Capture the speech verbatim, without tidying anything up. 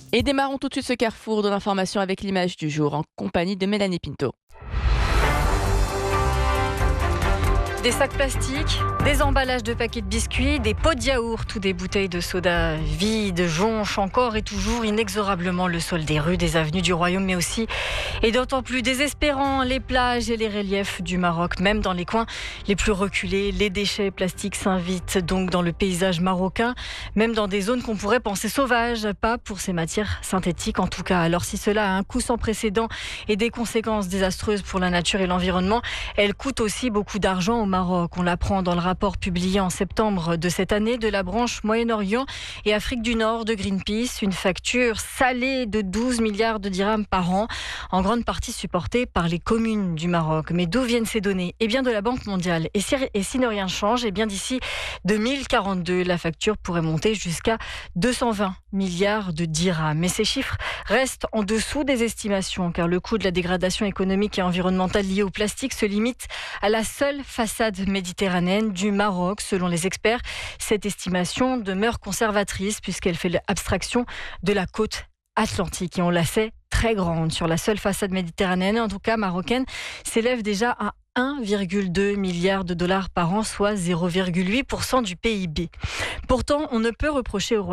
Et démarrons tout de suite ce carrefour de l'information avec l'image du jour en compagnie de Mélanie Pinto. Des sacs plastiques, des emballages de paquets de biscuits, des pots de yaourt ou des bouteilles de soda vides jonchent encore et toujours inexorablement le sol des rues, des avenues du royaume, mais aussi, et d'autant plus désespérant, les plages et les reliefs du Maroc. Même dans les coins les plus reculés, les déchets plastiques s'invitent donc dans le paysage marocain, même dans des zones qu'on pourrait penser sauvages, pas pour ces matières synthétiques en tout cas. Alors si cela a un coût sans précédent et des conséquences désastreuses pour la nature et l'environnement, elle coûte aussi beaucoup d'argent au Maroc. On l'apprend dans le rapport publié en septembre de cette année de la branche Moyen-Orient et Afrique du Nord de Greenpeace. Une facture salée de douze milliards de dirhams par an, en grande partie supportée par les communes du Maroc. Mais d'où viennent ces données ? Eh bien de la Banque mondiale. Et si, et si ne rien change, eh bien d'ici deux mille quarante-deux, la facture pourrait monter jusqu'à deux cent vingt milliards de dirhams. Mais ces chiffres restent en dessous des estimations, car le coût de la dégradation économique et environnementale liée au plastique se limite à la seule façade méditerranéenne du Maroc. Selon les experts, cette estimation demeure conservatrice puisqu'elle fait abstraction de la côte atlantique. Et on la sait très grande. Sur la seule façade méditerranéenne, en tout cas marocaine, s'élève déjà à un virgule deux milliard de dollars par an, soit zéro virgule huit pour cent du P I B. Pourtant, on ne peut reprocher au